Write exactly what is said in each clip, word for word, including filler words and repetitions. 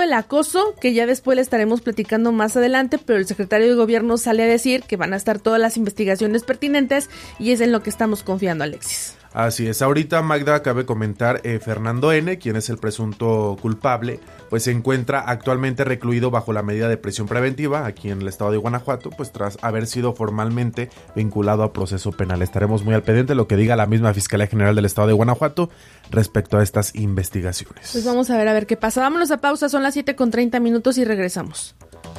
el acoso, que ya después le estaremos platicando más adelante, pero el secretario de Gobierno sale a decir que van a estar todas las investigaciones pertinentes y es en lo que estamos confiando, Alexis. Así es, ahorita Magda cabe comentar, eh, Fernando N., quien es el presunto culpable, pues se encuentra actualmente recluido bajo la medida de prisión preventiva aquí en el estado de Guanajuato, pues tras haber sido formalmente vinculado a proceso penal. Estaremos muy al pendiente de lo que diga la misma Fiscalía General del estado de Guanajuato respecto a estas investigaciones. Pues vamos a ver a ver qué pasa. Vámonos a pausa, son las siete con treinta minutos y regresamos.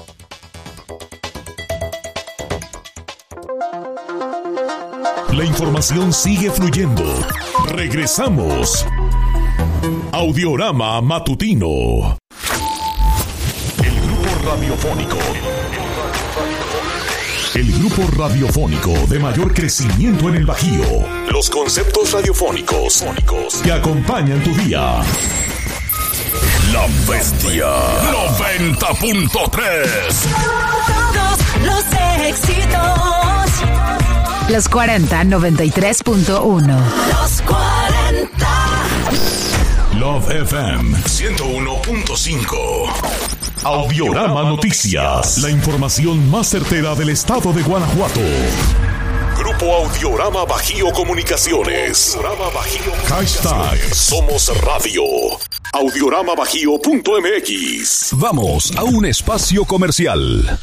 La información sigue fluyendo. Regresamos. Audiorama Matutino. El grupo radiofónico. El grupo radiofónico de mayor crecimiento en el Bajío. Los conceptos radiofónicos que acompañan tu día. La Bestia noventa punto tres. Todos los éxitos. Los cuarenta, noventa y tres punto uno. Los cuarenta. Love F M ciento uno punto cinco. Audiorama Noticias. La información más certera del estado de Guanajuato. Grupo Audiorama Bajío Comunicaciones. Audiorama Bajío. Hashtag Somos Radio. audiorama bajío punto m x. Vamos a un espacio comercial.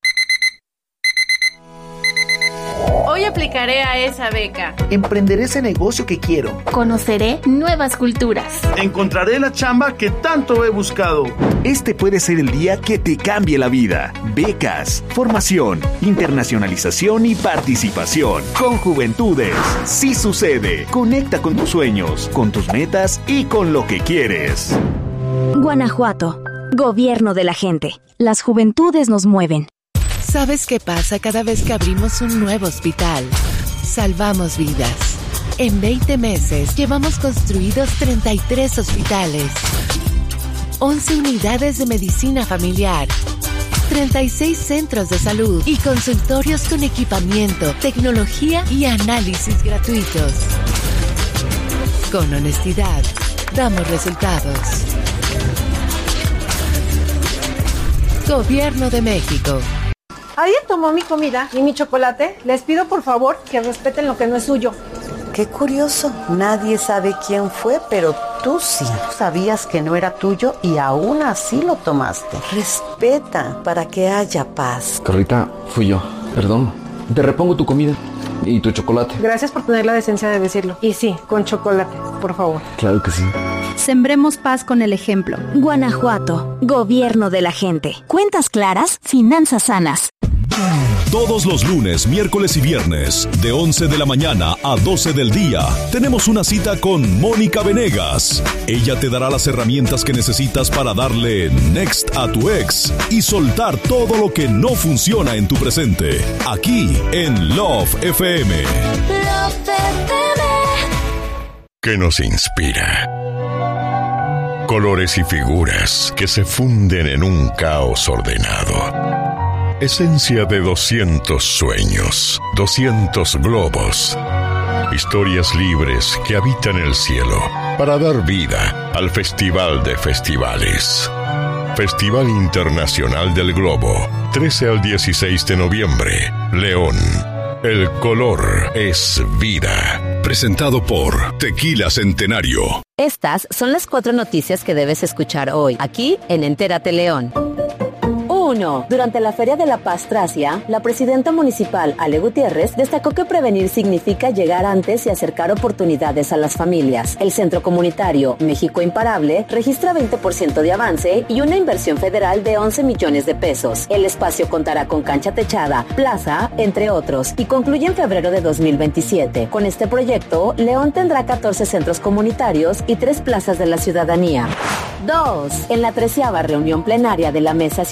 Hoy aplicaré a esa beca. Emprenderé ese negocio que quiero. Conoceré nuevas culturas. Encontraré la chamba que tanto he buscado. Este puede ser el día que te cambie la vida. Becas, formación, internacionalización y participación. Con Juventudes. Sí sucede. Conecta con tus sueños, con tus metas y con lo que quieres. Guanajuato. Gobierno de la gente. Las juventudes nos mueven. ¿Sabes qué pasa cada vez que abrimos un nuevo hospital? Salvamos vidas. En veinte meses llevamos construidos treinta y tres hospitales, once unidades de medicina familiar, treinta y seis centros de salud y consultorios con equipamiento, tecnología y análisis gratuitos. Con honestidad, damos resultados. Gobierno de México. ¿Alguien tomó mi comida y mi chocolate? Les pido por favor que respeten lo que no es suyo. Qué curioso, nadie sabe quién fue, pero tú sí. Sabías que no era tuyo y aún así lo tomaste. Respeta para que haya paz. Carlita, fui yo, perdón. Te repongo tu comida y tu chocolate. Gracias por tener la decencia de decirlo. Y sí, con chocolate, por favor. Claro que sí. Sembremos paz con el ejemplo. Guanajuato, gobierno de la gente. Cuentas claras, finanzas sanas. Todos los lunes, miércoles y viernes, de once de la mañana a doce del día, tenemos una cita con Mónica Venegas. Ella te dará las herramientas que necesitas para darle next a tu ex y soltar todo lo que no funciona en tu presente. Aquí en Love F M. Love F M. ¿Qué nos inspira? Colores y figuras que se funden en un caos ordenado. Esencia de doscientos sueños, doscientos globos. Historias libres que habitan el cielo para dar vida al Festival de Festivales. Festival Internacional del Globo, trece al dieciséis de noviembre, León. El color es vida. Presentado por Tequila Centenario. Estas son las cuatro noticias que debes escuchar hoy, aquí en Entérate León. uno. Durante la Feria de la Paz Tracia, la presidenta municipal, Ale Gutiérrez, destacó que prevenir significa llegar antes y acercar oportunidades a las familias. El centro comunitario México Imparable registra veinte por ciento de avance y una inversión federal de once millones de pesos. El espacio contará con cancha techada, plaza, entre otros, y concluye en febrero de dos mil veintisiete. Con este proyecto, León tendrá catorce centros comunitarios y tres plazas de la ciudadanía. dos. En la treceava reunión plenaria de la Mesa Ciudadana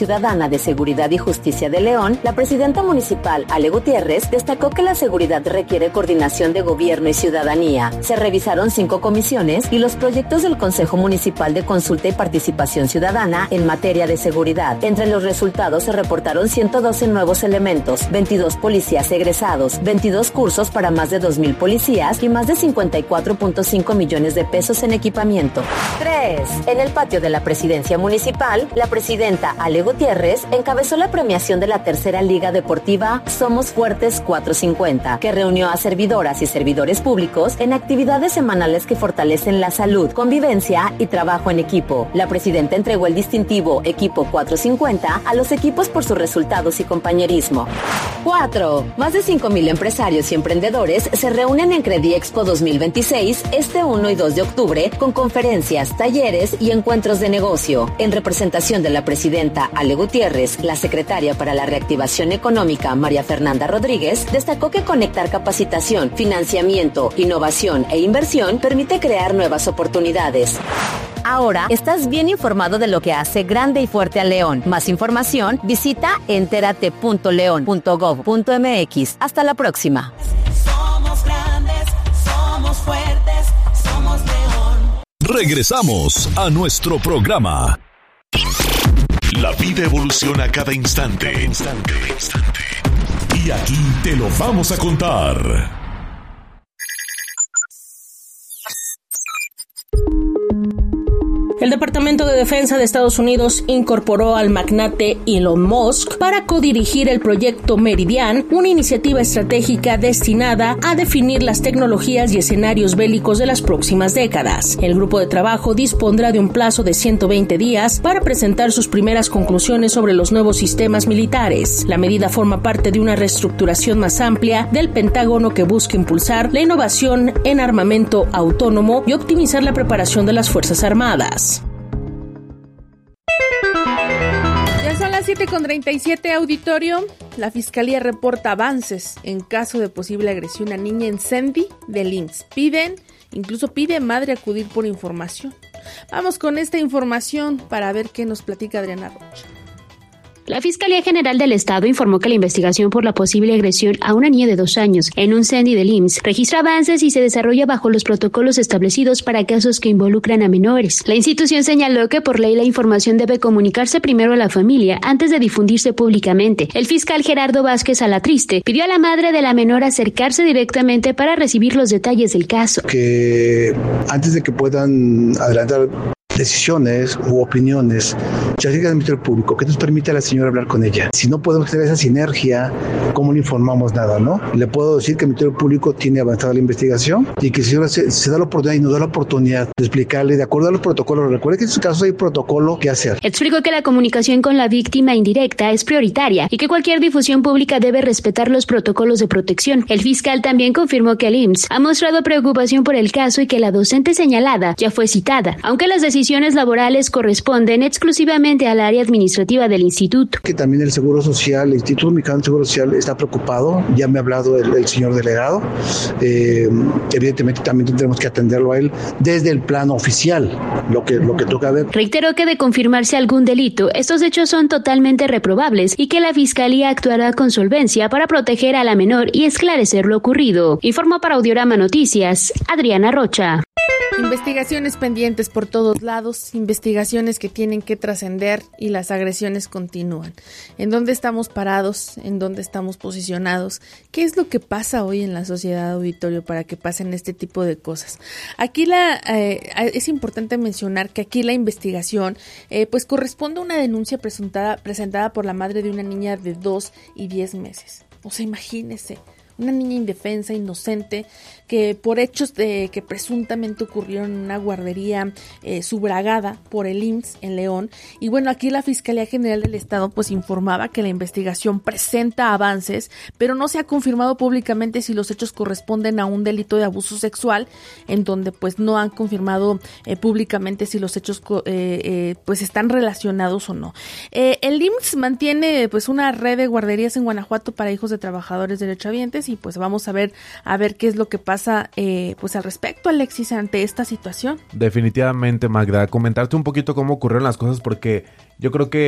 Ciudadana de Seguridad y Justicia de León, la presidenta municipal, Ale Gutiérrez, destacó que la seguridad requiere coordinación de gobierno y ciudadanía. Se revisaron cinco comisiones y los proyectos del Consejo Municipal de Consulta y Participación Ciudadana en materia de seguridad. Entre los resultados se reportaron ciento doce nuevos elementos, veintidós policías egresados, veintidós cursos para más de dos mil policías y más de cincuenta y cuatro punto cinco millones de pesos en equipamiento. tres. En el patio de la presidencia municipal, la presidenta Ale Gutiérrez encabezó la premiación de la tercera Liga Deportiva Somos Fuertes cuatrocientos cincuenta, que reunió a servidoras y servidores públicos en actividades semanales que fortalecen la salud, convivencia y trabajo en equipo. La presidenta entregó el distintivo Equipo cuatrocientos cincuenta a los equipos por sus resultados y compañerismo. cuatro. Más de cinco mil empresarios y emprendedores se reúnen en Credi Expo dos mil veintiséis este uno y dos de octubre con conferencias, talleres y encuentros de negocio. En representación de la presidenta Ale Gutiérrez, la secretaria para la Reactivación Económica María Fernanda Rodríguez destacó que conectar capacitación, financiamiento, innovación e inversión permite crear nuevas oportunidades. Ahora estás bien informado de lo que hace grande y fuerte a León. Más información, visita entérate punto león punto gob punto mx. Hasta la próxima. Somos grandes, somos fuertes, somos León. Regresamos a nuestro programa. La vida evoluciona cada instante. instante, instante. Y aquí te lo vamos a contar. El Departamento de Defensa de Estados Unidos incorporó al magnate Elon Musk para codirigir el proyecto Meridian, una iniciativa estratégica destinada a definir las tecnologías y escenarios bélicos de las próximas décadas. El grupo de trabajo dispondrá de un plazo de ciento veinte días para presentar sus primeras conclusiones sobre los nuevos sistemas militares. La medida forma parte de una reestructuración más amplia del Pentágono que busca impulsar la innovación en armamento autónomo y optimizar la preparación de las Fuerzas Armadas. siete con treinta y siete, auditorio. La Fiscalía reporta avances en caso de posible agresión a niña en Sandy del I M S S. Piden, incluso pide madre acudir por información. Vamos con esta información para ver qué nos platica Adriana Rocha. La Fiscalía General del Estado informó que la investigación por la posible agresión a una niña de dos años en un C E N I del I M S S registra avances y se desarrolla bajo los protocolos establecidos para casos que involucran a menores. La institución señaló que por ley la información debe comunicarse primero a la familia antes de difundirse públicamente. El fiscal Gerardo Vázquez Alatriste pidió a la madre de la menor acercarse directamente para recibir los detalles del caso. Que antes de que puedan adelantar decisiones u opiniones, se acerca al Ministerio Público, que nos permite a la señora hablar con ella. Si no podemos tener esa sinergia, ¿cómo le informamos nada, no? Le puedo decir que el Ministerio Público tiene avanzada la investigación y que si se, se da la oportunidad y nos da la oportunidad de explicarle de acuerdo a los protocolos. Recuerde que en estos casos hay protocolo que hacer. Explicó que la comunicación con la víctima indirecta es prioritaria y que cualquier difusión pública debe respetar los protocolos de protección. El fiscal también confirmó que el I M S S ha mostrado preocupación por el caso y que la docente señalada ya fue citada, aunque las decisiones laborales corresponden exclusivamente al área administrativa del instituto. Que también el Seguro Social, el Instituto Mexicano de Seguro Social está preocupado, ya me ha hablado el, el señor delegado, eh, evidentemente también tendremos que atenderlo a él desde el plano oficial, lo que, lo que toca ver. Reiteró que de confirmarse algún delito, estos hechos son totalmente reprobables y que la Fiscalía actuará con solvencia para proteger a la menor y esclarecer lo ocurrido. Informó para Audiorama Noticias, Adriana Rocha. Investigaciones pendientes por todos lados, investigaciones que tienen que trascender y las agresiones continúan. ¿En dónde estamos parados? ¿En dónde estamos posicionados? ¿Qué es lo que pasa hoy en la sociedad, auditorio, para que pasen este tipo de cosas? Aquí la eh, es importante mencionar que aquí la investigación eh, pues corresponde a una denuncia presentada, presentada por la madre de una niña de dos y diez meses. O sea, imagínese. Una niña indefensa, inocente, que por hechos de que presuntamente ocurrieron en una guardería eh, subrogada por el I M S S en León. Y bueno, aquí la Fiscalía General del Estado pues informaba que la investigación presenta avances, pero no se ha confirmado públicamente si los hechos corresponden a un delito de abuso sexual, en donde pues no han confirmado eh, públicamente si los hechos eh, eh, pues están relacionados o no. Eh, el I M S S mantiene pues una red de guarderías en Guanajuato para hijos de trabajadores derechohabientes. Y pues vamos a ver a ver qué es lo que pasa eh, pues al respecto, Alexis, ante esta situación. Definitivamente, Magda, comentarte un poquito cómo ocurrieron las cosas, porque yo creo que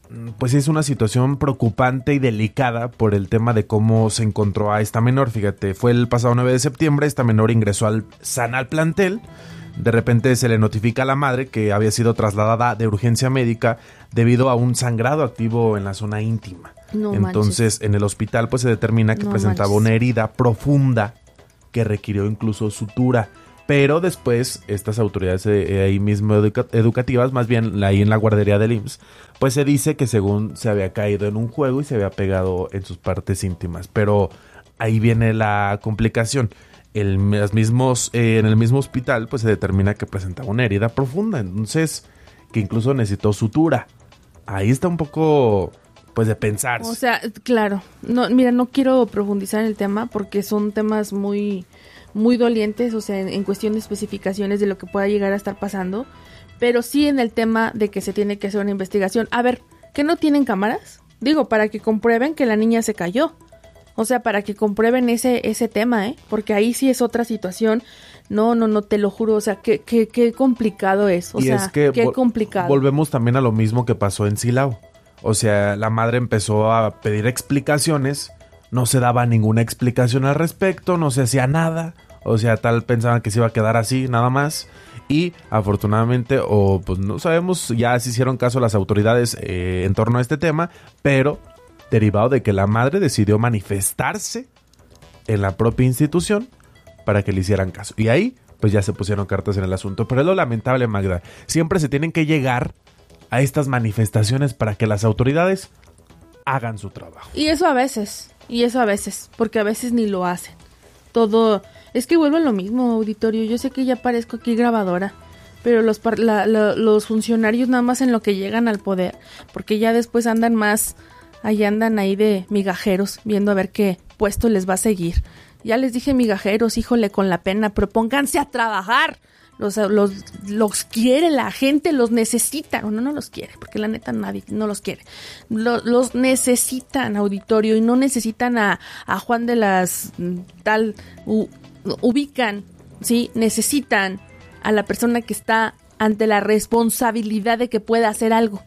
pues es una situación preocupante y delicada por el tema de cómo se encontró a esta menor. Fíjate, fue el pasado nueve de septiembre, esta menor ingresó al sana al plantel. De repente se le notifica a la madre que había sido trasladada de urgencia médica debido a un sangrado activo en la zona íntima. No Entonces, manches. en el hospital pues se determina que No presentaba manches. una herida profunda que requirió incluso sutura. Pero después, estas autoridades eh, ahí mismo educa- educativas, más bien ahí en la guardería del I M S S, pues se dice que según se había caído en un juego y se había pegado en sus partes íntimas. Pero ahí viene la complicación. El, los mismos, eh, en el mismo hospital pues se determina que presentaba una herida profunda, entonces que incluso necesitó sutura. Ahí está un poco pues de pensar. O sea, claro, no, mira, no quiero profundizar en el tema porque son temas muy, muy dolientes, o sea, en, en cuestión de especificaciones de lo que pueda llegar a estar pasando, pero sí en el tema de que se tiene que hacer una investigación. A ver, ¿que no tienen cámaras? Digo, para que comprueben que la niña se cayó. O sea, para que comprueben ese ese tema, ¿eh? Porque ahí sí es otra situación. No, no, no, te lo juro. O sea, qué, qué, qué complicado es. O y sea, es que qué vo- complicado. volvemos también a lo mismo que pasó en Silao. O sea, la madre empezó a pedir explicaciones, no se daba ninguna explicación al respecto, no se hacía nada. O sea, tal pensaban que se iba a quedar así, nada más. Y afortunadamente, o pues no sabemos, ya se hicieron caso las autoridades eh, en torno a este tema, pero derivado de que la madre decidió manifestarse en la propia institución para que le hicieran caso. Y ahí, pues ya se pusieron cartas en el asunto. Pero es lo lamentable, Magda. Siempre se tienen que llegar a estas manifestaciones para que las autoridades hagan su trabajo. Y eso a veces, y eso a veces, porque a veces ni lo hacen. Todo, es que vuelve a lo mismo, auditorio. Yo sé que ya parezco aquí grabadora, pero los, par- la- la- los funcionarios nada más en lo que llegan al poder, porque ya después andan más... Ahí andan ahí de migajeros, viendo a ver qué puesto les va a seguir. Ya les dije migajeros, híjole, con la pena, pero pónganse a trabajar. Los, los, los quiere la gente, los necesita. O no, no los quiere, porque la neta nadie no los quiere. Los, los necesitan, auditorio, y no necesitan a, a Juan de las mm, tal, u, ubican, ¿sí? Necesitan a la persona que está ante la responsabilidad de que pueda hacer algo.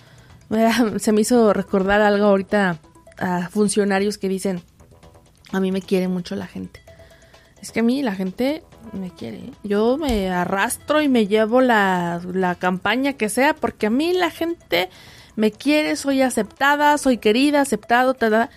Se me hizo recordar algo ahorita a funcionarios que dicen, a mí me quiere mucho la gente. Es que a mí la gente me quiere. Yo me arrastro y me llevo la, la campaña que sea, porque a mí la gente me quiere, soy aceptada, soy querida, aceptado, tada.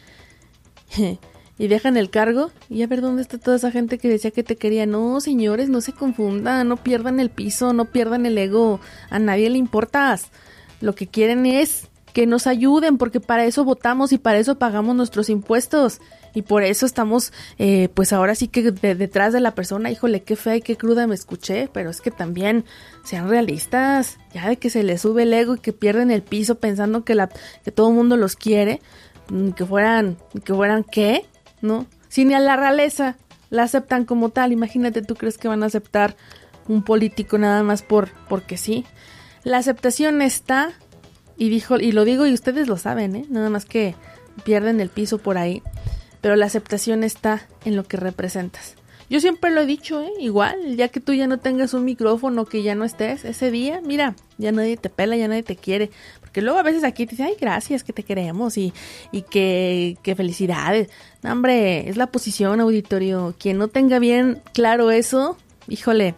Y dejan el cargo y a ver dónde está toda esa gente que decía que te quería. No, señores, no se confundan, no pierdan el piso, no pierdan el ego, a nadie le importas. Lo que quieren es que nos ayuden, porque para eso votamos y para eso pagamos nuestros impuestos. Y por eso estamos, eh, pues ahora sí que de, detrás de la persona. Híjole, qué fea y qué cruda me escuché, pero es que también sean realistas. Ya de que se les sube el ego y que pierden el piso pensando que, la, que todo el mundo los quiere, que fueran, que fueran ¿qué? ¿No? Si ni a la realeza la aceptan como tal, imagínate, ¿tú crees que van a aceptar un político nada más por porque sí? La aceptación está, y dijo, y lo digo y ustedes lo saben, ¿eh? Nada más que pierden el piso por ahí, pero la aceptación está en lo que representas. Yo siempre lo he dicho, ¿eh? Igual, ya que tú ya no tengas un micrófono, que ya no estés, ese día, mira, ya nadie te pela, ya nadie te quiere, porque luego a veces aquí te dicen, ay, gracias, que te queremos, y, y que, que felicidades. No, hombre, es la posición, auditorio. Quien no tenga bien claro eso, híjole,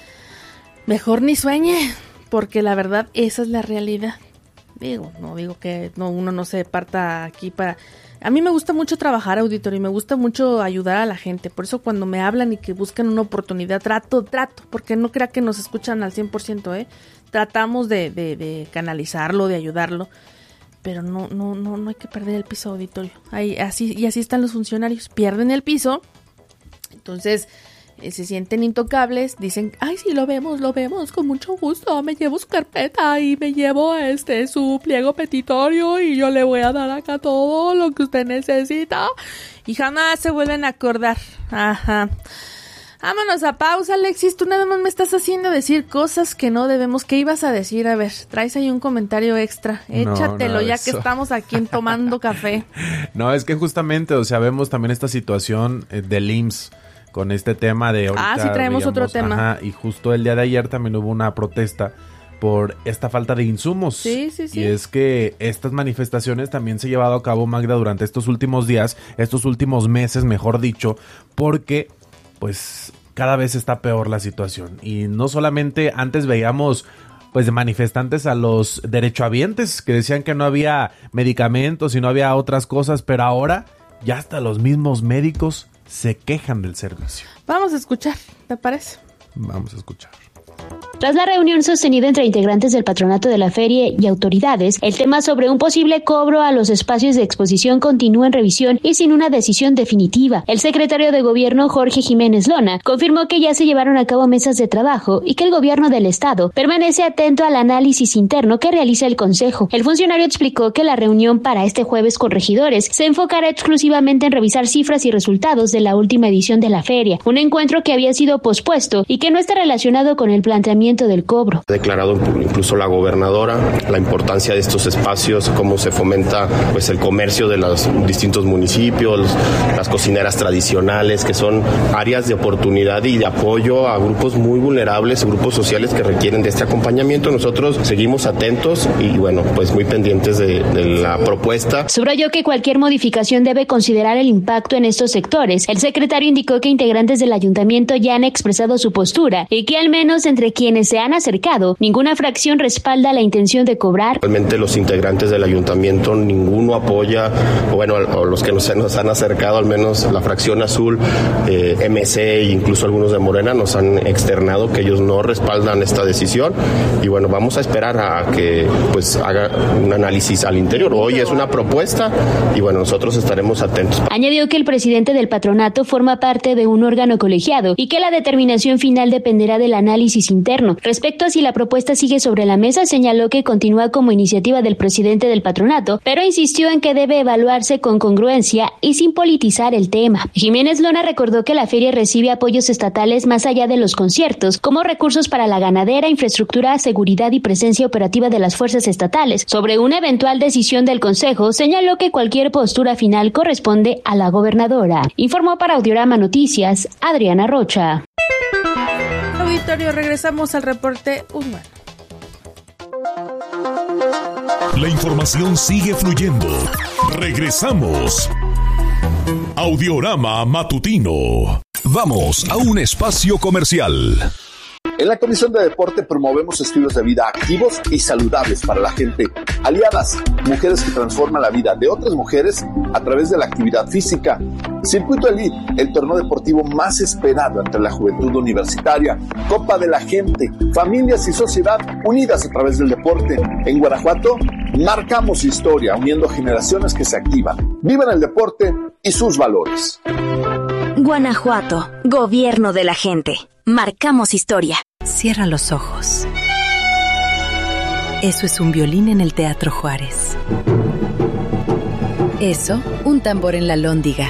mejor ni sueñe, porque la verdad, esa es la realidad. Digo, no digo que no, uno no se parta aquí para... A mí me gusta mucho trabajar, auditorio, y me gusta mucho ayudar a la gente. Por eso cuando me hablan y que buscan una oportunidad, trato, trato, porque no crea que nos escuchan al cien por ciento, ¿eh? Tratamos de, de, de canalizarlo, de ayudarlo, pero no, no, no, no hay que perder el piso, auditorio. Ahí, así, y así están los funcionarios, pierden el piso, entonces... se sienten intocables, dicen, ay, sí, lo vemos, lo vemos, con mucho gusto, me llevo su carpeta y me llevo este su pliego petitorio y yo le voy a dar acá todo lo que usted necesita, y jamás se vuelven a acordar. Ajá. Vámonos a pausa, Alexis, tú nada más me estás haciendo decir cosas que no debemos. ¿Qué ibas a decir? A ver, traes ahí un comentario extra, échatelo, no, ya que estamos aquí tomando café. No, es que justamente, o sea, vemos también esta situación eh, del I M S S con este tema de ahorita. Ah, sí traemos digamos, otro tema. Ajá, y justo el día de ayer también hubo una protesta por esta falta de insumos. Sí, sí, sí. Y es que estas manifestaciones también se han llevado a cabo, Magda, durante estos últimos días, estos últimos meses, mejor dicho, porque pues cada vez está peor la situación. Y no solamente antes veíamos pues de manifestantes a los derechohabientes que decían que no había medicamentos y no había otras cosas, pero ahora ya hasta los mismos médicos se quejan del servicio. Vamos a escuchar, ¿te parece? Vamos a escuchar. Tras la reunión sostenida entre integrantes del patronato de la feria y autoridades, el tema sobre un posible cobro a los espacios de exposición continúa en revisión y sin una decisión definitiva. El secretario de Gobierno, Jorge Jiménez Lona, confirmó que ya se llevaron a cabo mesas de trabajo y que el gobierno del estado permanece atento al análisis interno que realiza el consejo. El funcionario explicó que la reunión para este jueves con regidores se enfocará exclusivamente en revisar cifras y resultados de la última edición de la feria, un encuentro que había sido pospuesto y que no está relacionado con el planteamiento del cobro. Ha declarado incluso la gobernadora la importancia de estos espacios, cómo se fomenta pues el comercio de los distintos municipios, los, las cocineras tradicionales, que son áreas de oportunidad y de apoyo a grupos muy vulnerables, grupos sociales que requieren de este acompañamiento. Nosotros seguimos atentos y bueno, pues muy pendientes de, de la propuesta. Subrayó que cualquier modificación debe considerar el impacto en estos sectores. El secretario indicó que integrantes del ayuntamiento ya han expresado su postura y que al menos entre quienes se han acercado, ninguna fracción respalda la intención de cobrar. Realmente los integrantes del ayuntamiento, ninguno apoya, o bueno, o los que nos, nos han acercado, al menos la fracción azul, eh, M C e incluso algunos de Morena nos han externado que ellos no respaldan esta decisión y bueno, vamos a esperar a que pues haga un análisis al interior. Hoy es una propuesta y bueno, nosotros estaremos atentos. Añadió que el presidente del patronato forma parte de un órgano colegiado y que la determinación final dependerá del análisis interno. Respecto a si la propuesta sigue sobre la mesa, señaló que continúa como iniciativa del presidente del patronato, pero insistió en que debe evaluarse con congruencia y sin politizar el tema. Jiménez Lona recordó que la feria recibe apoyos estatales más allá de los conciertos, como recursos para la ganadera, infraestructura, seguridad y presencia operativa de las fuerzas estatales. Sobre una eventual decisión del Consejo, señaló que cualquier postura final corresponde a la gobernadora. Informó para Audiorama Noticias, Adriana Rocha. Auditorio, regresamos al reporte urbano. La información sigue fluyendo. Regresamos. Audiorama Matutino. Vamos a un espacio comercial. En la Comisión de Deporte promovemos estilos de vida activos y saludables para la gente. Aliadas, mujeres que transforman la vida de otras mujeres a través de la actividad física. Circuito Elite, el torneo deportivo más esperado entre la juventud universitaria. Copa de la Gente, familias y sociedad unidas a través del deporte. En Guanajuato, marcamos historia uniendo generaciones que se activan. Vivan el deporte y sus valores. Guanajuato, gobierno de la gente. Marcamos historia. Cierra los ojos. Eso es un violín en el Teatro Juárez. Eso, un tambor en la Lóndiga.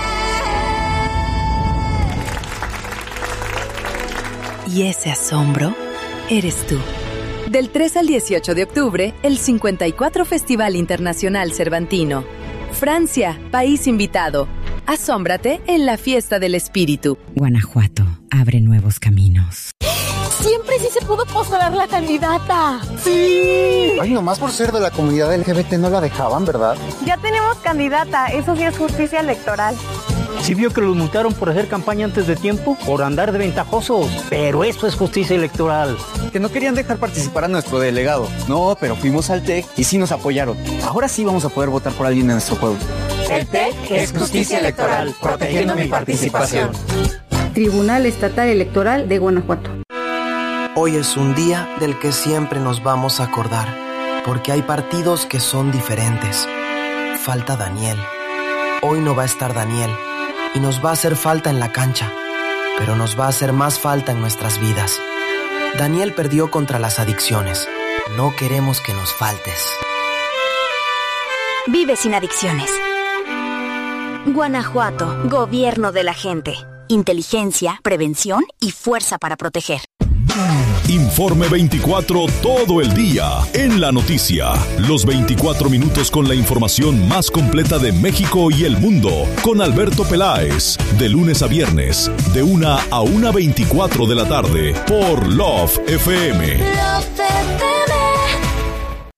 Y ese asombro eres tú. Del tres al dieciocho de octubre, el cincuenta y cuatro Festival Internacional Cervantino. Francia, país invitado. Asómbrate en la fiesta del espíritu. Guanajuato abre nuevos caminos. Siempre sí se pudo postular la candidata. ¡Sí! Ay, nomás por ser de la comunidad L G B T no la dejaban, ¿verdad? Ya tenemos candidata, eso sí es justicia electoral. Sí vio que los multaron por hacer campaña antes de tiempo, por andar de ventajosos, pero eso es justicia electoral. Que no querían dejar participar a nuestro delegado. No, pero fuimos al T E C y sí nos apoyaron. Ahora sí vamos a poder votar por alguien en nuestro pueblo. El T E C es justicia electoral, protegiendo mi participación. Tribunal Estatal Electoral de Guanajuato. Hoy es un día del que siempre nos vamos a acordar, porque hay partidos que son diferentes. Falta Daniel. Hoy no va a estar Daniel, y nos va a hacer falta en la cancha, pero nos va a hacer más falta en nuestras vidas. Daniel perdió contra las adicciones. No queremos que nos faltes. Vive sin adicciones. Guanajuato, gobierno de la gente. Inteligencia, prevención y fuerza para proteger. Informe veinticuatro todo el día en la noticia. Los veinticuatro minutos con la información más completa de México y el mundo. Con Alberto Peláez. De lunes a viernes. De una a una veinticuatro de la tarde. Por Love F M. Love F M.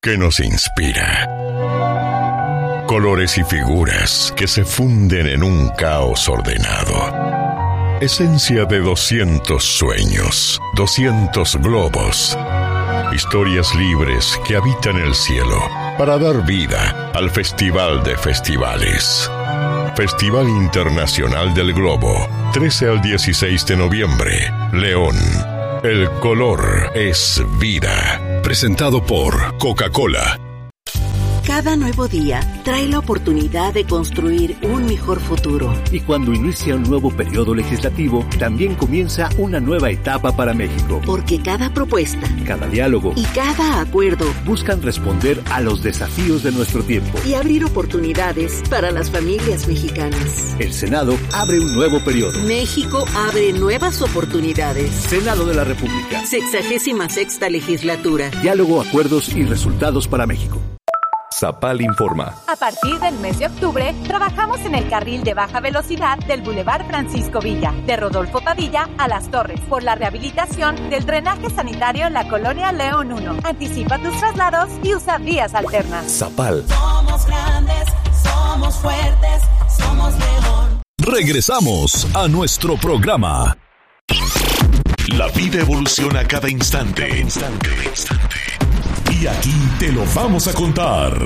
que nos inspira. Colores y figuras que se funden en un caos ordenado. Esencia de doscientos sueños, doscientos globos. Historias libres que habitan el cielo para dar vida al Festival de Festivales. Festival Internacional del Globo, trece al dieciséis de noviembre, León. El color es vida. Presentado por Coca-Cola. Cada nuevo día trae la oportunidad de construir un mejor futuro. Y cuando inicia un nuevo periodo legislativo, también comienza una nueva etapa para México. Porque cada propuesta, cada diálogo y cada acuerdo buscan responder a los desafíos de nuestro tiempo y abrir oportunidades para las familias mexicanas. El Senado abre un nuevo periodo. México abre nuevas oportunidades. Senado de la República. Sexagésima sexta legislatura. Diálogo, acuerdos y resultados para México. Zapal informa. A partir del mes de octubre, trabajamos en el carril de baja velocidad del Boulevard Francisco Villa, de Rodolfo Padilla a Las Torres, por la rehabilitación del drenaje sanitario en la colonia León uno. Anticipa tus traslados y usa vías alternas. Zapal. Somos grandes, somos fuertes, somos León. Regresamos a nuestro programa. La vida evoluciona cada instante. Instante, instante. Y aquí te lo vamos a contar.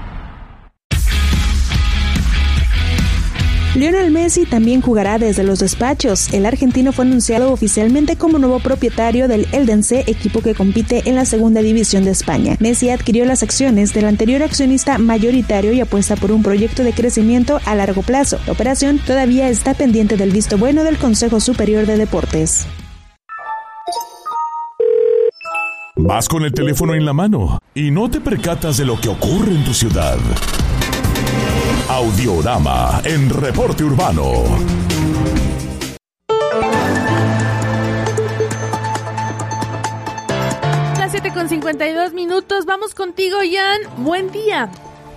Lionel Messi también jugará desde los despachos. El argentino fue anunciado oficialmente como nuevo propietario del Eldense, equipo que compite en la segunda división de España. Messi adquirió las acciones del anterior accionista mayoritario y apuesta por un proyecto de crecimiento a largo plazo. La operación todavía está pendiente del visto bueno del Consejo Superior de Deportes. Vas con el teléfono en la mano y no te percatas de lo que ocurre en tu ciudad. Audiorama en Reporte Urbano. Las siete con cincuenta y dos minutos. Vamos contigo, Jan. Buen día.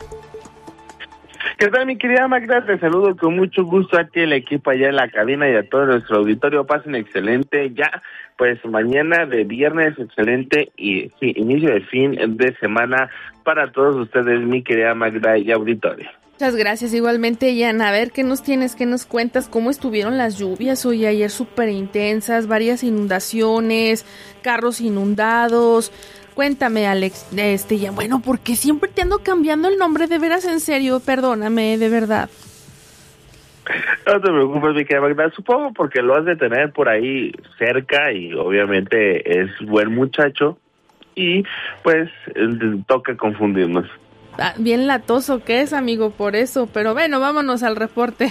¿Qué tal, mi querida Magda? Te saludo con mucho gusto a ti, el equipo allá en la cabina y a todo nuestro auditorio. Pasen excelente ya, pues mañana de viernes, excelente y sí, inicio de fin de semana para todos ustedes, mi querida Magda y auditorio. Muchas gracias, igualmente, Jan. A ver, ¿qué nos tienes, qué nos cuentas? ¿Cómo estuvieron las lluvias hoy ayer? Súper intensas, varias inundaciones, carros inundados. Cuéntame, Alex, este, ya, bueno, porque siempre te ando cambiando el nombre, de veras, en serio, perdóname, de verdad. No te preocupes, mi querida Magda, supongo porque lo has de tener por ahí cerca y obviamente es buen muchacho y pues toca confundirnos. Ah, bien latoso que es, amigo, por eso, pero bueno, vámonos al reporte.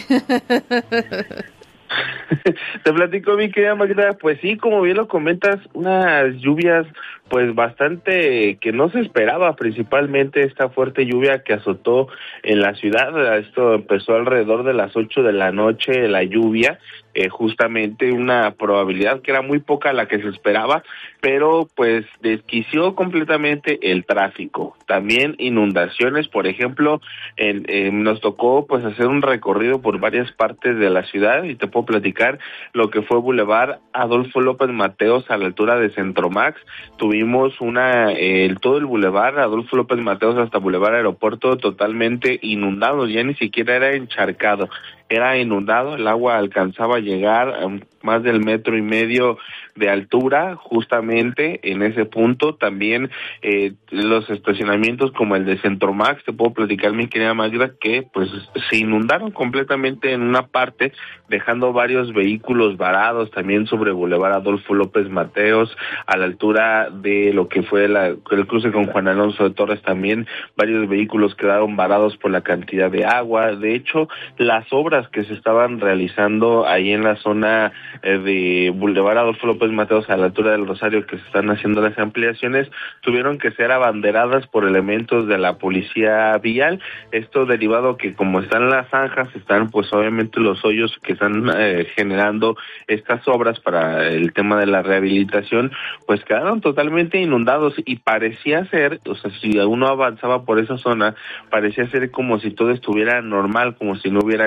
Te platico, mi querida Magda, pues sí, como bien lo comentas, unas lluvias pues bastante que no se esperaba, principalmente esta fuerte lluvia que azotó en la ciudad. Esto empezó alrededor de las ocho de la noche, la lluvia, eh, justamente una probabilidad que era muy poca la que se esperaba, pero pues desquició completamente el tráfico. También inundaciones, por ejemplo, en, eh, nos tocó pues hacer un recorrido por varias partes de la ciudad y te puedo platicar lo que fue Boulevard Adolfo López Mateos a la altura de Centromax. Tuvimos una eh, el, todo el Boulevard Adolfo López Mateos hasta Boulevard Aeropuerto totalmente inundado, ya ni siquiera era encharcado, era inundado, el agua alcanzaba a llegar a más del metro y medio de altura, justamente en ese punto. También eh, los estacionamientos como el de Centromax, te puedo platicar, mi querida Magda, que pues se inundaron completamente en una parte, dejando varios vehículos varados, también sobre Boulevard Adolfo López Mateos, a la altura de lo que fue la, el cruce con Juan Alonso de Torres, también varios vehículos quedaron varados por la cantidad de agua. De hecho, las obras que se estaban realizando ahí en la zona eh, de Boulevard Adolfo López Mateos a la altura del Rosario, que se están haciendo las ampliaciones, tuvieron que ser abanderadas por elementos de la policía vial. Esto derivado que como están las zanjas, están pues obviamente los hoyos que están eh, generando estas obras para el tema de la rehabilitación, pues quedaron totalmente inundados y parecía ser, o sea, si uno avanzaba por esa zona, parecía ser como si todo estuviera normal, como si no hubiera estas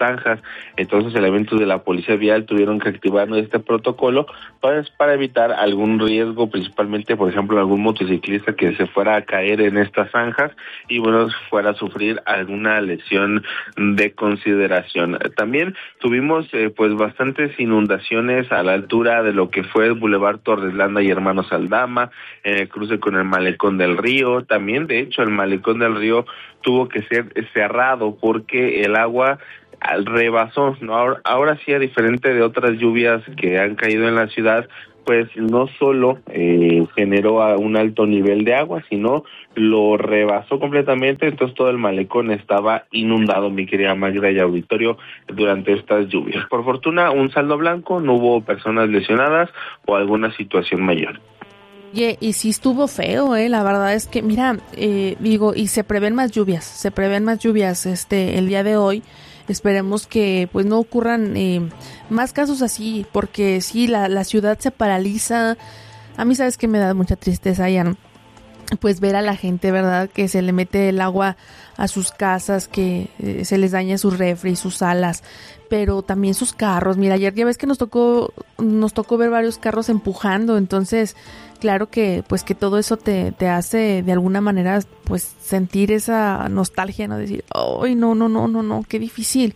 zanjas. Entonces elementos de la policía vial tuvieron que activar este protocolo pues para evitar algún riesgo, principalmente por ejemplo algún motociclista que se fuera a caer en estas zanjas y bueno fuera a sufrir alguna lesión de consideración. También tuvimos eh, pues bastantes inundaciones a la altura de lo que fue el Boulevard Torres Landa y Hermanos Aldama, en el cruce con el Malecón del Río. También de hecho el Malecón del Río tuvo que ser cerrado porque el agua rebasó, ¿no? Ahora, ahora sí, a diferente de otras lluvias que han caído en la ciudad, pues no solo eh, generó a un alto nivel de agua, sino lo rebasó completamente, entonces todo el malecón estaba inundado, mi querida Magda y auditorio, durante estas lluvias. Por fortuna, un saldo blanco, no hubo personas lesionadas o alguna situación mayor. Oye, y sí estuvo feo, eh, la verdad es que, mira, eh, digo, y se prevén más lluvias, se prevén más lluvias este el día de hoy. Esperemos que pues no ocurran eh, más casos así, porque sí, la, la ciudad se paraliza. A mí, sabes que me da mucha tristeza, Ian, pues ver a la gente, ¿verdad? Que se le mete el agua a sus casas, que eh, se les daña sus refri, sus salas, pero también sus carros. Mira, ayer ya ves que nos tocó, nos tocó ver varios carros empujando, entonces claro que pues que todo eso te, te hace de alguna manera pues sentir esa nostalgia, ¿no? Decir, ay, no, no, no, no, no, qué difícil.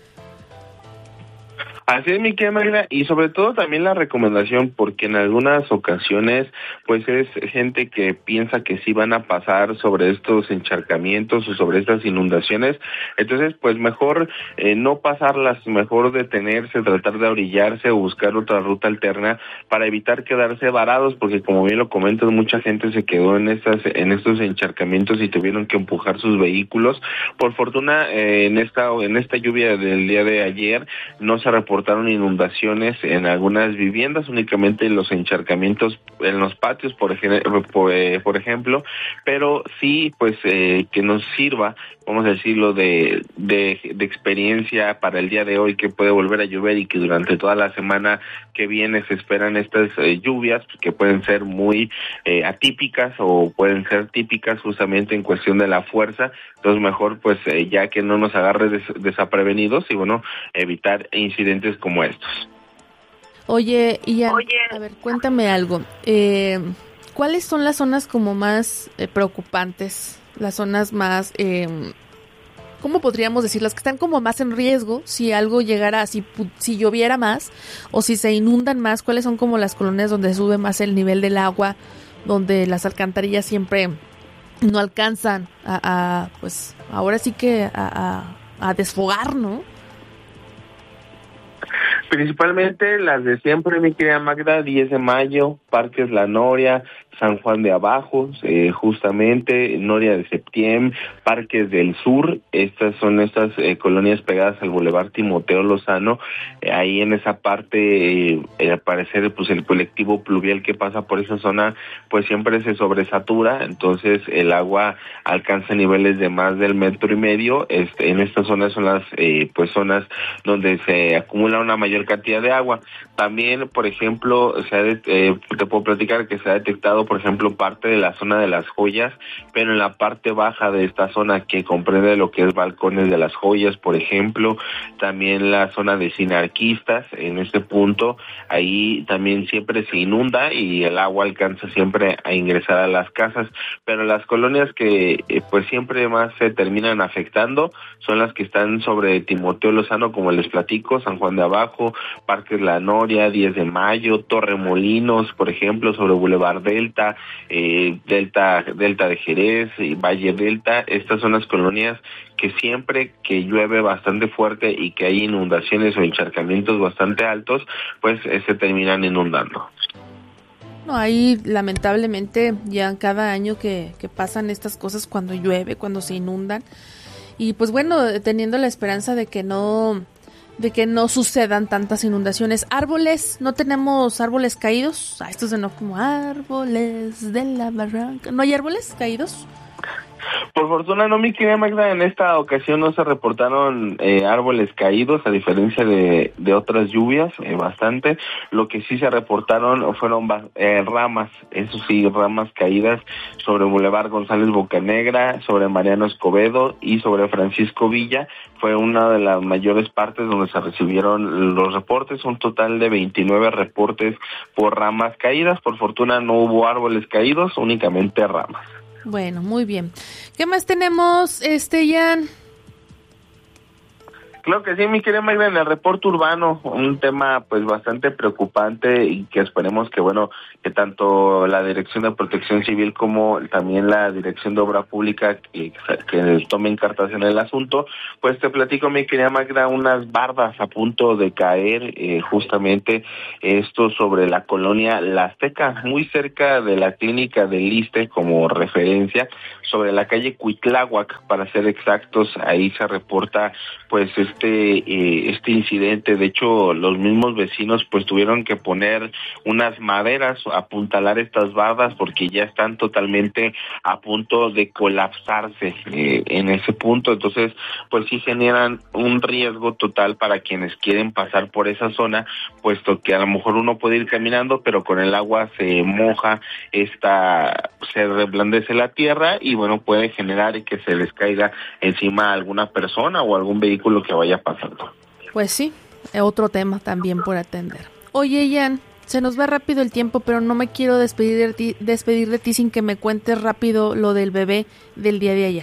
Así es, mi querida Magda, y sobre todo también la recomendación, porque en algunas ocasiones pues es gente que piensa que sí van a pasar sobre estos encharcamientos o sobre estas inundaciones, entonces pues mejor eh, no pasarlas, mejor detenerse, tratar de orillarse o buscar otra ruta alterna para evitar quedarse varados, porque como bien lo comentas, mucha gente se quedó en estas en estos encharcamientos y tuvieron que empujar sus vehículos. Por fortuna, eh, en esta en esta lluvia del día de ayer no se reportó inundaciones en algunas viviendas, únicamente en los encharcamientos en los patios, por, ej- por, eh, por ejemplo, pero sí, pues eh, que nos sirva, vamos a decirlo, de, de, de experiencia para el día de hoy, que puede volver a llover y que durante toda la semana que viene se esperan estas eh, lluvias, que pueden ser muy eh, atípicas o pueden ser típicas justamente en cuestión de la fuerza. Entonces mejor pues eh, ya que no nos agarre des- desaprevenidos y bueno, evitar incidentes como estos. Oye, Ian, Oye. a ver, cuéntame algo. Eh, ¿Cuáles son las zonas como más eh, preocupantes? Las zonas más, eh, ¿cómo podríamos decir? Las que están como más en riesgo si algo llegara, si, si lloviera más o si se inundan más. ¿Cuáles son como las colonias donde sube más el nivel del agua, donde las alcantarillas siempre no alcanzan a, a pues ahora sí que a, a, a desfogar, ¿no? Principalmente las de siempre, mi querida Magda, diez de mayo, Parques La Noria, San Juan de Abajo, eh, justamente, Noria de Septiembre, Parques del Sur. Estas son estas eh, colonias pegadas al Boulevard Timoteo Lozano. Eh, ahí en esa parte, eh, al parecer, pues el colectivo pluvial que pasa por esa zona, pues siempre se sobresatura, entonces el agua alcanza niveles de más del metro y medio. Este, en estas zonas son las eh, pues zonas donde se acumula una mayor cantidad de agua. También, por ejemplo, se ha de, eh, te puedo platicar que se ha detectado, por ejemplo, parte de la zona de Las Joyas, pero en la parte baja de esta zona que comprende lo que es Balcones de Las Joyas, por ejemplo, también la zona de Sinarquistas, en este punto, ahí también siempre se inunda y el agua alcanza siempre a ingresar a las casas, pero las colonias que eh, pues siempre más se terminan afectando son las que están sobre Timoteo Lozano, como les platico, San Juan de Abajo, Parques La Noria, diez de mayo, Torremolinos, por ejemplo, sobre Boulevard Delta, eh, Delta, Delta de Jerez, y Valle Delta. Estas son las colonias que siempre que llueve bastante fuerte y que hay inundaciones o encharcamientos bastante altos, pues eh, se terminan inundando. No, ahí lamentablemente ya cada año que, que pasan estas cosas cuando llueve, cuando se inundan, y pues bueno, teniendo la esperanza de que no de que no sucedan tantas inundaciones. Árboles, no tenemos árboles caídos. Ah, esto sonó como árboles de la barranca. ¿No hay árboles caídos? Por fortuna no, mi querida Magda, en esta ocasión no se reportaron eh, árboles caídos, a diferencia de, de otras lluvias, eh, bastante. Lo que sí se reportaron fueron eh, ramas, eso sí, ramas caídas sobre Boulevard González Bocanegra, sobre Mariano Escobedo y sobre Francisco Villa. Fue una de las mayores partes donde se recibieron los reportes, un total de veintinueve reportes por ramas caídas. Por fortuna no hubo árboles caídos, únicamente ramas. Bueno, muy bien. ¿Qué más tenemos, este, Jan? Claro que sí, mi querida Magda, en el reporte urbano, un tema pues bastante preocupante y que esperemos que, bueno, que tanto la Dirección de Protección Civil como también la Dirección de Obra Pública que, que tomen cartas en el asunto. Pues te platico, mi querida Magda, unas bardas a punto de caer, eh, justamente esto sobre la colonia La Azteca, muy cerca de la clínica del Iste como referencia, sobre la calle Cuitláhuac, para ser exactos. Ahí se reporta pues este eh, este incidente. De hecho, los mismos vecinos pues tuvieron que poner unas maderas, apuntalar estas bardas porque ya están totalmente a punto de colapsarse eh, en ese punto. Entonces pues sí generan un riesgo total para quienes quieren pasar por esa zona, puesto que a lo mejor uno puede ir caminando, pero con el agua se moja, esta se reblandece la tierra y bueno, puede generar que se les caiga encima a alguna persona o algún vehículo que vaya pasando. Pues sí, otro tema también por atender. Oye, Jan, se nos va rápido el tiempo, pero no me quiero despedir de ti, despedir de ti sin que me cuentes rápido lo del bebé del día de ayer.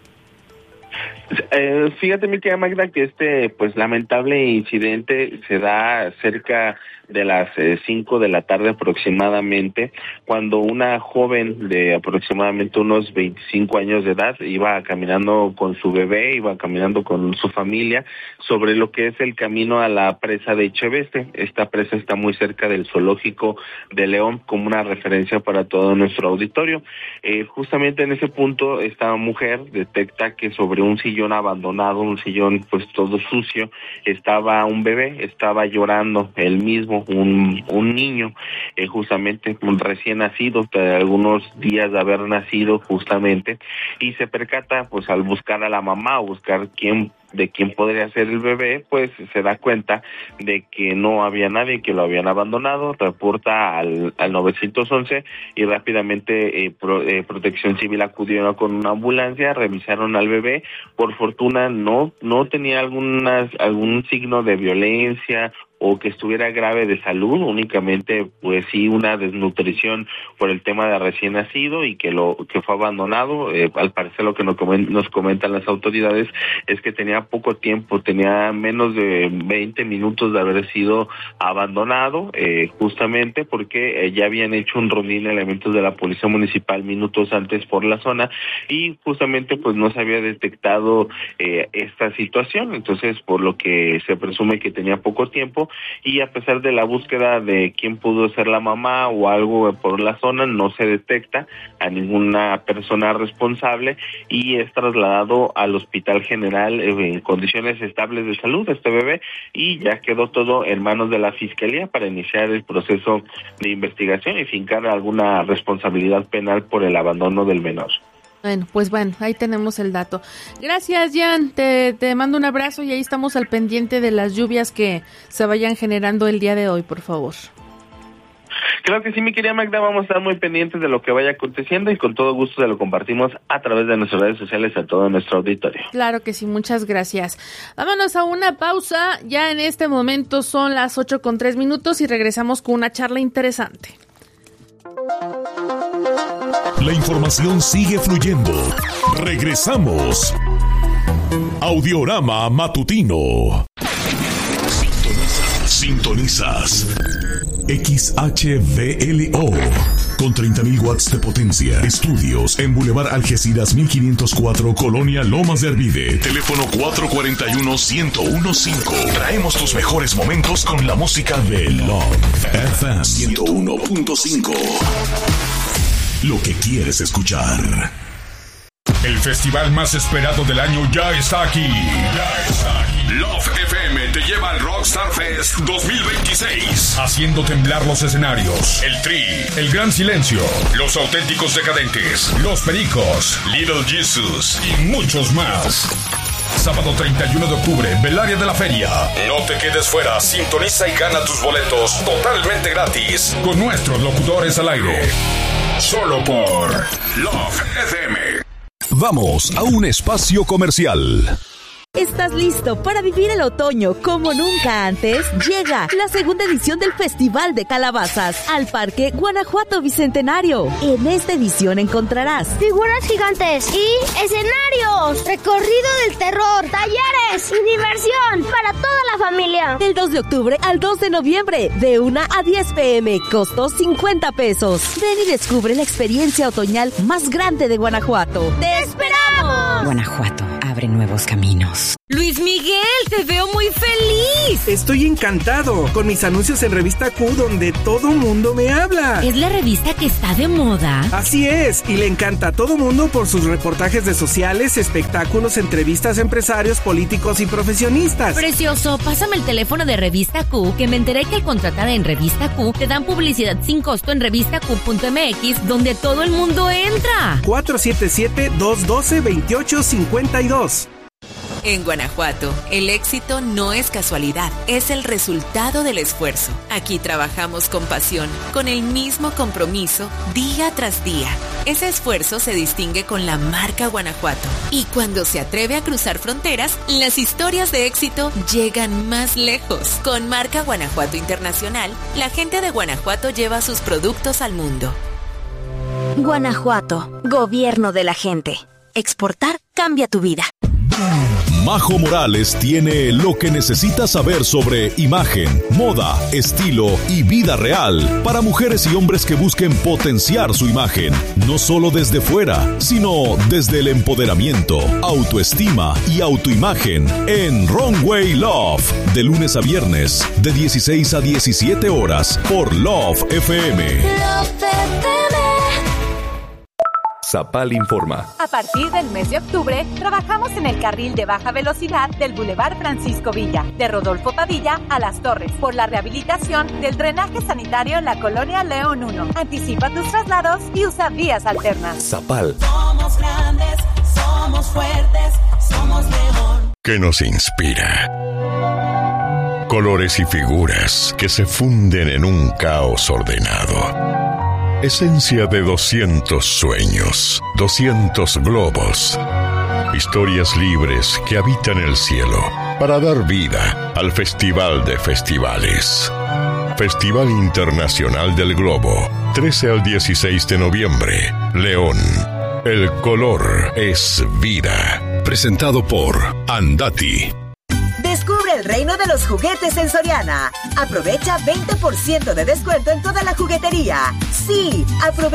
Eh, fíjate, mi tía Magda, que este pues lamentable incidente se da cerca de las cinco eh, de la tarde aproximadamente, cuando una joven de aproximadamente unos veinticinco años de edad iba caminando con su bebé, iba caminando con su familia sobre lo que es el camino a la presa de Echeveste. Esta presa está muy cerca del zoológico de León, como una referencia para todo nuestro auditorio. Eh, justamente en ese punto esta mujer detecta que sobre un sillón abandonado, un sillón pues todo sucio, estaba un bebé, estaba llorando él mismo, un, un niño, eh, justamente un recién nacido, de algunos días de haber nacido justamente, y se percata pues al buscar a la mamá o buscar quién de quién podría ser el bebé, pues se da cuenta de que no había nadie, que lo habían abandonado, reporta al, al nueve once y rápidamente eh, pro, eh, Protección Civil acudió con una ambulancia, revisaron al bebé. Por fortuna no no tenía algunas algún signo de violencia o que estuviera grave de salud, únicamente pues sí una desnutrición por el tema de recién nacido y que lo que fue abandonado. Eh, al parecer lo que nos comentan, nos comentan las autoridades es que tenía poco tiempo, tenía menos de veinte minutos de haber sido abandonado, eh, justamente porque eh, ya habían hecho un rondín de elementos de la policía municipal minutos antes por la zona y justamente pues no se había detectado eh, esta situación. Entonces por lo que se presume que tenía poco tiempo, y a pesar de la búsqueda de quién pudo ser la mamá o algo por la zona, no se detecta a ninguna persona responsable y es trasladado al Hospital General en condiciones estables de salud este bebé y ya quedó todo en manos de la Fiscalía para iniciar el proceso de investigación y fincar alguna responsabilidad penal por el abandono del menor. Bueno, pues bueno, ahí tenemos el dato. Gracias, Jan, te, te mando un abrazo y ahí estamos al pendiente de las lluvias que se vayan generando el día de hoy, por favor. Claro que sí, mi querida Magda, vamos a estar muy pendientes de lo que vaya aconteciendo y con todo gusto se lo compartimos a través de nuestras redes sociales a todo nuestro auditorio. Claro que sí, muchas gracias. Vámonos a una pausa, ya en este momento son las ocho con tres minutos y regresamos con una charla interesante. La información sigue fluyendo. Regresamos. Audiorama Matutino. Sintonizas. Sintonizas. X H V L O. Con treinta mil watts de potencia. Estudios en Boulevard Algeciras mil quinientos cuatro, Colonia Lomas de Arvide. Teléfono cuatro cuatro uno, uno cero uno cinco. Traemos tus mejores momentos con la música de Love F M ciento uno punto cinco. Lo que quieres escuchar. El festival más esperado del año ya está aquí. Ya está aquí. Love F M te lleva al Rockstar Fest dos mil veintiséis, haciendo temblar los escenarios. El Tri, El Gran Silencio, Los Auténticos Decadentes, Los Pericos, Little Jesus y muchos más. Sábado treinta y uno de octubre, Belaria de la Feria. No te quedes fuera, sintoniza y gana tus boletos totalmente gratis con nuestros locutores al aire. Solo por Love F M. Vamos a un espacio comercial. ¿Estás listo para vivir el otoño como nunca antes? Llega la segunda edición del Festival de Calabazas al Parque Guanajuato Bicentenario. En esta edición encontrarás figuras gigantes y escenarios, recorrido del terror, talleres y diversión para toda la familia. Del dos de octubre al dos de noviembre, de una a diez pm, costo cincuenta pesos. Ven y descubre la experiencia otoñal más grande de Guanajuato. ¡Te esperamos! Guanajuato abre nuevos caminos. Luis Miguel, te veo muy feliz. Estoy encantado con mis anuncios en Revista Q, donde todo mundo me habla. ¿Es la revista que está de moda? Así es, y le encanta a todo mundo por sus reportajes de sociales, espectáculos, entrevistas a empresarios, políticos y profesionistas. Precioso, pásame el teléfono de Revista Q, que me enteré que al contratar en Revista Q te dan publicidad sin costo en revista q punto m x, donde todo el mundo entra. cuatro siete siete, dos uno dos, dos ocho cinco dos. En Guanajuato, el éxito no es casualidad, es el resultado del esfuerzo. Aquí trabajamos con pasión, con el mismo compromiso, día tras día. Ese esfuerzo se distingue con la marca Guanajuato. Y cuando se atreve a cruzar fronteras, las historias de éxito llegan más lejos. Con marca Guanajuato Internacional, la gente de Guanajuato lleva sus productos al mundo. Guanajuato, gobierno de la gente. Exportar cambia tu vida. Majo Morales tiene lo que necesitas saber sobre imagen, moda, estilo y vida real para mujeres y hombres que busquen potenciar su imagen, no solo desde fuera, sino desde el empoderamiento, autoestima y autoimagen en Runway Love, de lunes a viernes, de dieciséis a diecisiete horas, por Love F M. Love F M. Zapal informa. A partir del mes de octubre, trabajamos en el carril de baja velocidad del Boulevard Francisco Villa, de Rodolfo Padilla a Las Torres, por la rehabilitación del drenaje sanitario en la colonia León uno. Anticipa tus traslados y usa vías alternas. Zapal. Somos grandes, somos fuertes, somos León. ¿Qué nos inspira? Colores y figuras que se funden en un caos ordenado. Esencia de doscientos sueños, doscientos globos. Historias libres que habitan el cielo para dar vida al Festival de Festivales. Festival Internacional del Globo, trece al dieciséis de noviembre, León. El color es vida. Presentado por Andati. Descubre el reino de los juguetes en Soriana. Aprovecha veinte por ciento de descuento en toda la juguetería. Sí, aprovecha.